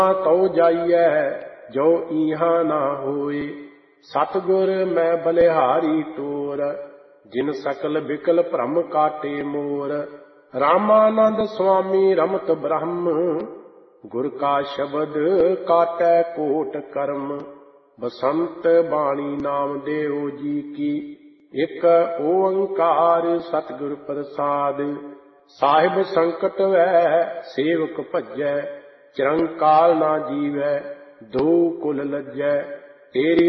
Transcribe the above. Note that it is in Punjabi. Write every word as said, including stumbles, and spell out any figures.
ਤਉ ਜਾਈਐ ਜੋ ਈਹਾਂ ਨਾ ਹੋਏ। ਸਤਿਗੁਰ ਮੈਂ ਬਲਿਹਾਰੀ ਟੋਰ ਜਿਨ ਸਕਲ ਬਿਕਲ ਭ੍ਰਮ ਕਾਟੇ ਮੋਰ। ਰਾਮਾਨੰਦ ਸੁਆਮੀ ਰਮਤ ਬ੍ਰਹਮ ਗੁਰ ਕਾ ਸ਼ਬਦ ਕਾਟੈ ਕੋਟ ਕਰਮ। ਬਸੰਤ ਬਾਣੀ ਨਾਮਦੇਵ ਜੀ ਕੀ ਇਕ ਓੰਕਾਰ ਸਤਿਗੁਰ ਪ੍ਰਸਾਦ। ਸਾਹਿਬ ਸੰਕਟ ਵੈ ਸੇਵਕ ਭਜੈ ਚਿਰੰਕਾਲ ਨਾ ਜੀਵੈ ਦੋ ਕੁਲ ਲੱਜੈ। ਤੇਰੀ